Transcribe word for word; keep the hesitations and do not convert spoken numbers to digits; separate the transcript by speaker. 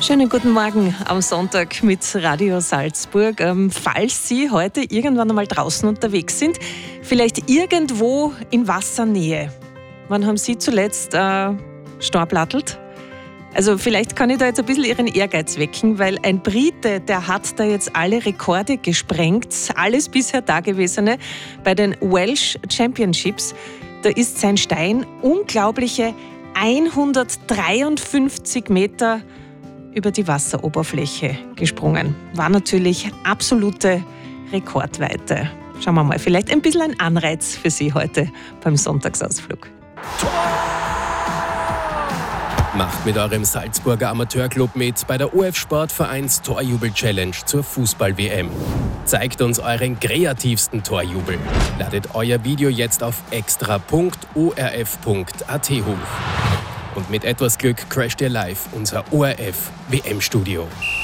Speaker 1: Schönen guten Morgen am Sonntag mit Radio Salzburg. Ähm, falls Sie heute irgendwann einmal draußen unterwegs sind, vielleicht irgendwo in Wassernähe. Wann haben Sie zuletzt äh, Storplattelt? Also vielleicht kann ich da jetzt ein bisschen Ihren Ehrgeiz wecken, weil ein Brite, der hat da jetzt alle Rekorde gesprengt, alles bisher Dagewesene bei den Welsh Championships. Da ist sein Stein unglaubliche hundertdreiundfünfzig Meter über die Wasseroberfläche gesprungen. War natürlich absolute Rekordweite. Schauen wir mal, vielleicht ein bisschen ein Anreiz für Sie heute beim Sonntagsausflug.
Speaker 2: Macht mit eurem Salzburger Amateurclub mit bei der O F Sportvereins Torjubel-Challenge zur Fußball-W M. Zeigt uns euren kreativsten Torjubel. Ladet euer Video jetzt auf extra punkt o r f punkt a t hoch. Und mit etwas Glück crasht ihr live unser O R F-W M-Studio.